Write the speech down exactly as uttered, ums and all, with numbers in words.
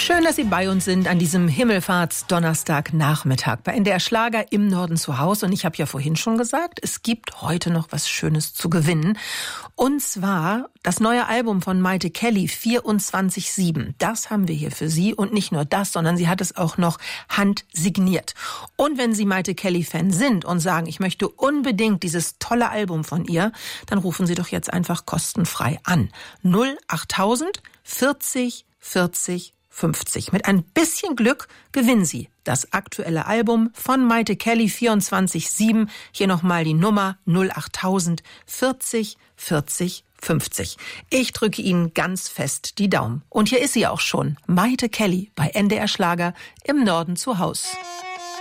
Schön, dass Sie bei uns sind an diesem Himmelfahrtsdonnerstagnachmittag bei N D R Schlager im Norden zu Hause. Und ich habe ja vorhin schon gesagt, es gibt heute noch was Schönes zu gewinnen. Und zwar das neue Album von Mayte Kelly, vierundzwanzig sieben. Das haben wir hier für Sie. Und nicht nur das, sondern sie hat es auch noch handsigniert. Und wenn Sie Mayte Kelly-Fan sind und sagen, ich möchte unbedingt dieses tolle Album von ihr, dann rufen Sie doch jetzt einfach kostenfrei an. null achttausend vierzig vierzig fünfzig. Mit ein bisschen Glück gewinnen Sie das aktuelle Album von Mayte Kelly, vierundzwanzig sieben. Hier nochmal die Nummer null achttausend vierzig vierzig fünfzig. Ich drücke Ihnen ganz fest die Daumen. Und hier ist sie auch schon, Mayte Kelly bei N D R Schlager im Norden zu Haus.